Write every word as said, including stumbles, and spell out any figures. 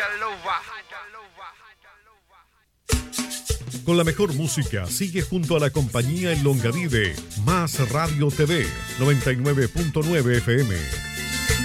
Con la mejor música, sigue junto a la compañía en Longavive, Más Radio T V, noventa y nueve punto nueve F M.